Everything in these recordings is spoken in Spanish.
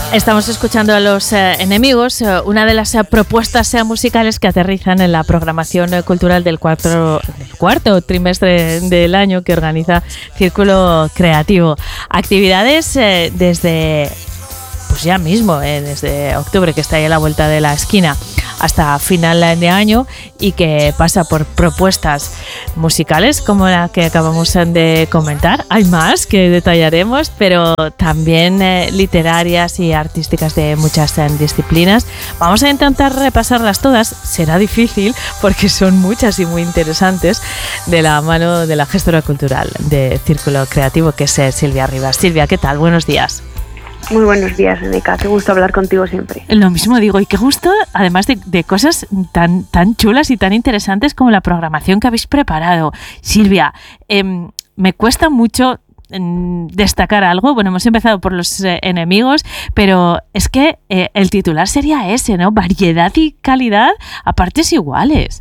Estamos escuchando a Los Enemigos, una de las propuestas musicales que aterrizan en la programación cultural del cuarto trimestre del año que organiza Círculo Creativo. Actividades desde pues ya mismo, desde octubre, que está ahí a la vuelta de la esquina, hasta final de año, y que pasa por propuestas musicales como la que acabamos de comentar. Hay más que detallaremos, pero también literarias y artísticas de muchas disciplinas. Vamos a intentar repasarlas todas. Será difícil porque son muchas y muy interesantes, de la mano de la gestora cultural de Círculo Creativo, que es Silvia Rivas. Silvia, ¿qué tal? Buenos días. Muy buenos días, Eneca. Qué gusto hablar contigo siempre. Lo mismo digo, y qué gusto, además de cosas tan chulas y tan interesantes como la programación que habéis preparado. Silvia, me cuesta mucho destacar algo. Bueno, hemos empezado por Los Enemigos, pero es que el titular sería ese, ¿no? Variedad y calidad a partes iguales.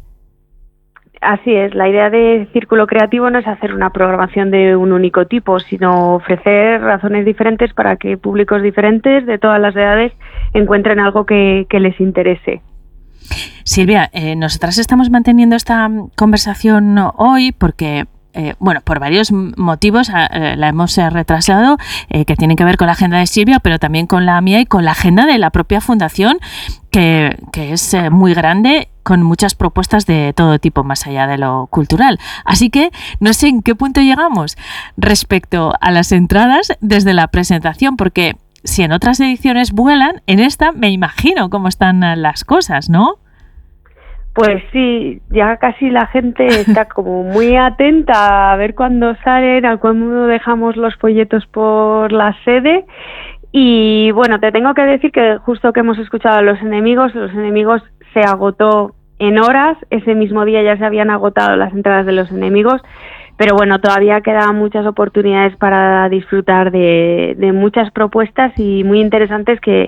Así es, la idea de Círculo Creativo no es hacer una programación de un único tipo, sino ofrecer razones diferentes para que públicos diferentes de todas las edades encuentren algo que les interese. Silvia, nosotras estamos manteniendo esta conversación hoy porque por varios motivos la hemos retrasado, que tienen que ver con la agenda de Silvia, pero también con la mía y con la agenda de la propia fundación, que es muy grande, con muchas propuestas de todo tipo más allá de lo cultural. Así que no sé en qué punto llegamos respecto a las entradas desde la presentación, porque si en otras ediciones vuelan, en esta me imagino cómo están las cosas, ¿no? Pues sí, ya casi la gente está como muy atenta a ver cuándo salen, a cuándo dejamos los folletos por la sede. Y bueno, te tengo que decir que justo que hemos escuchado a Los Enemigos se agotó en horas. Ese mismo día ya se habían agotado las entradas de Los Enemigos, pero bueno, todavía quedan muchas oportunidades para disfrutar de muchas propuestas y muy interesantes que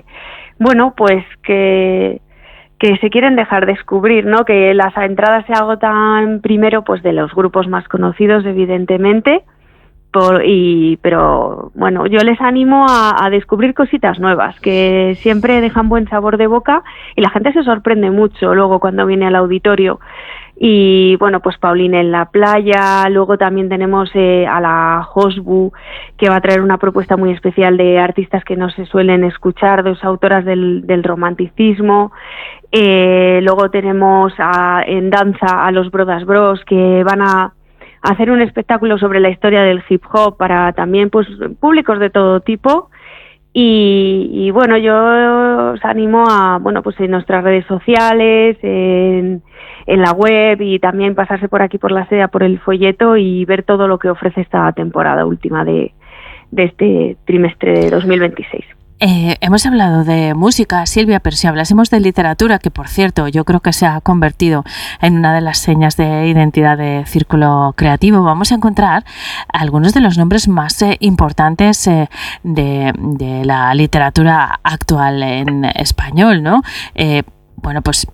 se quieren dejar descubrir, ¿no? Que las entradas se agotan primero pues de los grupos más conocidos, evidentemente, pero bueno, yo les animo a descubrir cositas nuevas que siempre dejan buen sabor de boca y la gente se sorprende mucho luego cuando viene al auditorio. Y bueno, pues Paulina en la playa, luego también tenemos a la Josbu, que va a traer una propuesta muy especial de artistas que no se suelen escuchar, dos autoras del romanticismo. Luego tenemos en danza a los Brodas Bros, que van a hacer un espectáculo sobre la historia del hip hop para también pues públicos de todo tipo. Y bueno, yo os animo a, pues en nuestras redes sociales, en la web, y también pasarse por aquí por la sede, por el folleto, y ver todo lo que ofrece esta temporada última de este trimestre de 2026. Hemos hablado de música, Silvia, pero si hablásemos de literatura, que por cierto yo creo que se ha convertido en una de las señas de identidad de Círculo Creativo, vamos a encontrar algunos de los nombres más importantes de la literatura actual en español, ¿no? Pues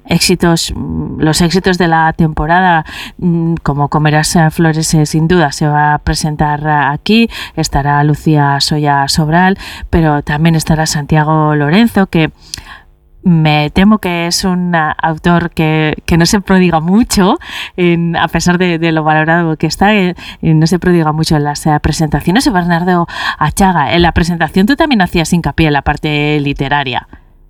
los éxitos de la temporada, como Comerás Flores, sin duda se va a presentar aquí. Estará Lucía Soya Sobral, pero también estará Santiago Lorenzo, que me temo que es un autor que no se prodiga mucho, a pesar de lo valorado que está, no se prodiga mucho en las presentaciones. Bernardo Achaga, en la presentación tú también hacías hincapié en la parte literaria.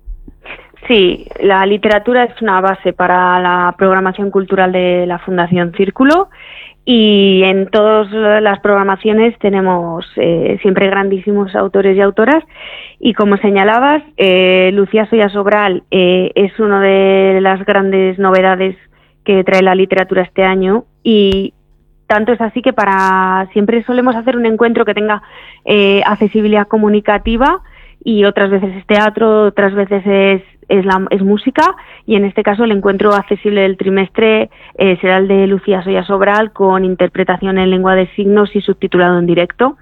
Sí, la literatura es una base para la programación cultural de la Fundación Círculo, y en todas las programaciones tenemos siempre grandísimos autores y autoras, y como señalabas, Lucía Soya Sobral es una de las grandes novedades que trae la literatura este año, y tanto es así que siempre solemos hacer un encuentro que tenga accesibilidad comunicativa, y otras veces es teatro, otras veces es música, y en este caso el encuentro accesible del trimestre será el de Lucía Soya Sobral, con interpretación en lengua de signos y subtitulado en directo.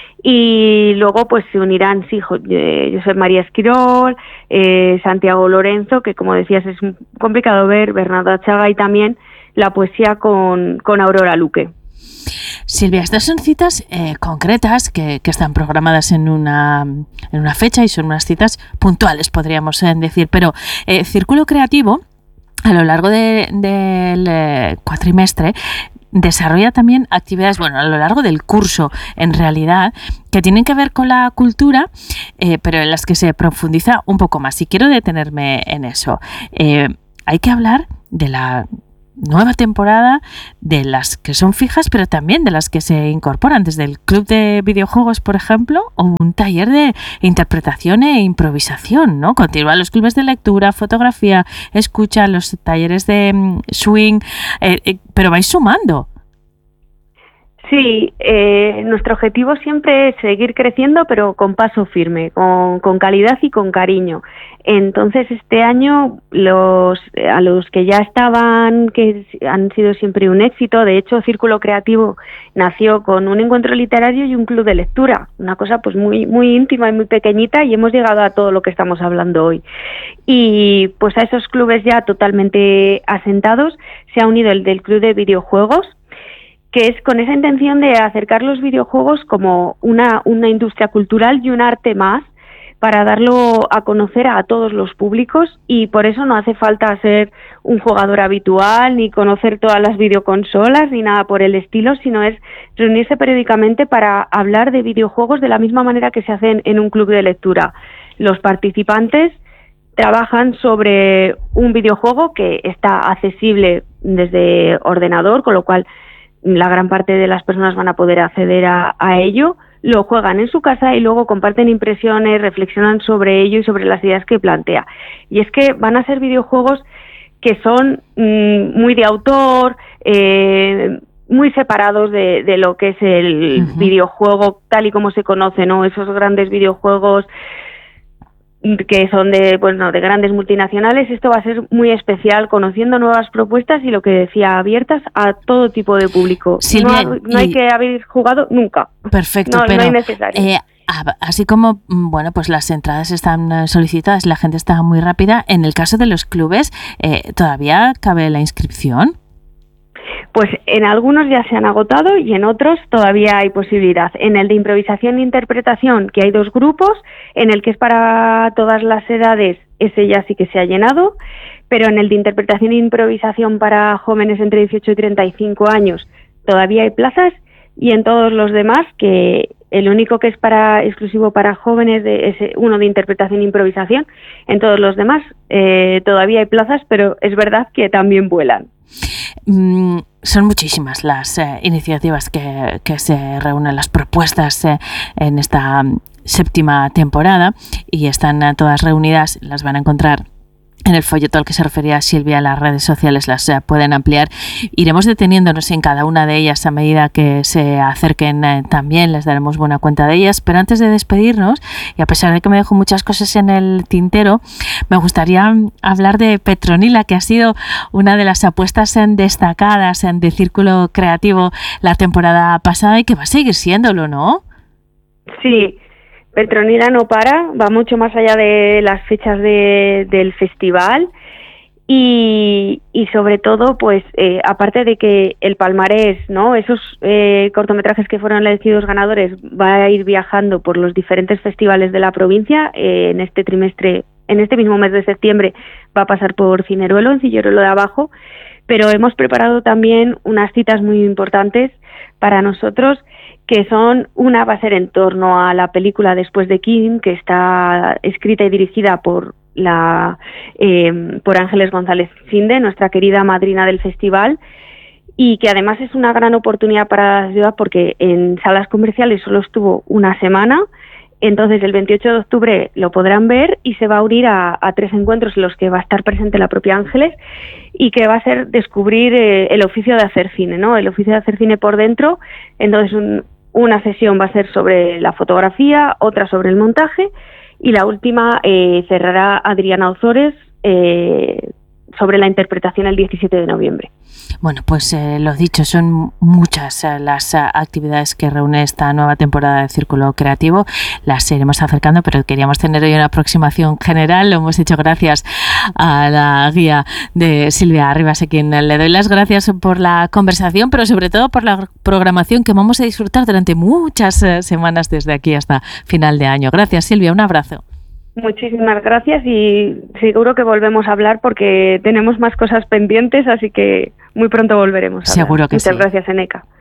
Y luego pues se unirán José María Esquirol, Santiago Lorenzo, que como decías es complicado ver, Bernardo Achaga, y también la poesía con Aurora Luque. Silvia, estas son citas concretas que están programadas en una fecha y son unas citas puntuales, podríamos decir, pero Círculo Creativo, a lo largo del cuatrimestre, desarrolla también actividades, a lo largo del curso, en realidad, que tienen que ver con la cultura, pero en las que se profundiza un poco más. Y quiero detenerme en eso. Hay que hablar de la nueva temporada, de las que son fijas, pero también de las que se incorporan, desde el club de videojuegos, por ejemplo, o un taller de interpretación e improvisación, ¿no? Continúan los clubes de lectura, fotografía, escucha, los talleres de swing, pero vais sumando. Sí, nuestro objetivo siempre es seguir creciendo, pero con paso firme, con calidad y con cariño. Entonces, este año, a los que ya estaban, que han sido siempre un éxito, de hecho, Círculo Creativo nació con un encuentro literario y un club de lectura, una cosa pues muy, muy íntima y muy pequeñita, y hemos llegado a todo lo que estamos hablando hoy. Y pues a esos clubes ya totalmente asentados se ha unido el del club de videojuegos, que es con esa intención de acercar los videojuegos como una industria cultural y un arte más, para darlo a conocer a todos los públicos, y por eso no hace falta ser un jugador habitual, ni conocer todas las videoconsolas, ni nada por el estilo, sino es reunirse periódicamente para hablar de videojuegos de la misma manera que se hacen en un club de lectura. Los participantes trabajan sobre un videojuego que está accesible desde ordenador, con lo cual la gran parte de las personas van a poder acceder a ello, lo juegan en su casa y luego comparten impresiones, reflexionan sobre ello y sobre las ideas que plantea. Y es que van a ser videojuegos que son muy de autor, muy separados de lo que es el videojuego tal y como se conoce, ¿no? Esos grandes videojuegos que son de grandes multinacionales. Esto va a ser muy especial, conociendo nuevas propuestas y, lo que decía, abiertas a todo tipo de público. Silvia, no hay que haber jugado nunca. Perfecto, pero no es necesario. Así como pues las entradas están solicitadas, la gente está muy rápida. En el caso de los clubes, ¿todavía cabe la inscripción? Pues en algunos ya se han agotado y en otros todavía hay posibilidad. En el de improvisación e interpretación, que hay 2 grupos, en el que es para todas las edades, ese ya sí que se ha llenado, pero en el de interpretación e improvisación para jóvenes entre 18 y 35 años todavía hay plazas, y en todos los demás, que el único que es exclusivo para jóvenes es uno de interpretación e improvisación, en todos los demás todavía hay plazas, pero es verdad que también vuelan. Son muchísimas las iniciativas que se reúnen, las propuestas en esta 7ª temporada, y están todas reunidas. Las van a encontrar en el folleto al que se refería Silvia. En las redes sociales las pueden ampliar. Iremos deteniéndonos en cada una de ellas a medida que se acerquen. También les daremos buena cuenta de ellas. Pero antes de despedirnos, y a pesar de que me dejo muchas cosas en el tintero, me gustaría hablar de Petronila, que ha sido una de las apuestas destacadas de Círculo Creativo la temporada pasada y que va a seguir siéndolo, ¿no? Sí. Petronila no para, va mucho más allá de las fechas del festival, y sobre todo, pues aparte de que el palmarés, ¿no? Esos cortometrajes que fueron elegidos ganadores, va a ir viajando por los diferentes festivales de la provincia. En este trimestre, en este mismo mes de septiembre, va a pasar por Cineruelo, en Cilleruelo de Abajo, pero hemos preparado también unas citas muy importantes para nosotros, que una va a ser en torno a la película Después de Kim, que está escrita y dirigida por Ángeles González Finde, nuestra querida madrina del festival, y que además es una gran oportunidad para la ciudad, porque en salas comerciales solo estuvo una semana. Entonces, el 28 de octubre lo podrán ver, y se va a unir a 3 encuentros en los que va a estar presente la propia Ángeles, y que va a ser descubrir el oficio de hacer cine, ¿no? El oficio de hacer cine por dentro. Entonces, una sesión va a ser sobre la fotografía, otra sobre el montaje, y la última cerrará Adriana Ozores sobre la interpretación el 17 de noviembre. Bueno, pues lo dicho, son muchas las actividades que reúne esta nueva temporada de Círculo Creativo. Las iremos acercando, pero queríamos tener hoy una aproximación general. Lo hemos hecho gracias a la guía de Silvia Arribas, a quien le doy las gracias por la conversación, pero sobre todo por la programación que vamos a disfrutar durante muchas semanas desde aquí hasta final de año. Gracias, Silvia, un abrazo. Muchísimas gracias y seguro que volvemos a hablar porque tenemos más cosas pendientes, así que muy pronto volveremos a hablar. Seguro que sí. Muchas gracias, Eneca.